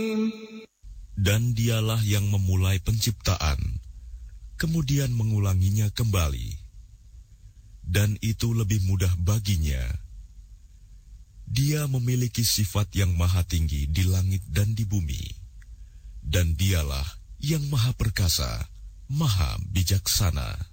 Dan dialah yang memulai penciptaan, kemudian mengulanginya kembali. Dan itu lebih mudah baginya. Dia memiliki sifat yang maha tinggi di langit dan di bumi. Dan dialah yang maha perkasa, maha bijaksana.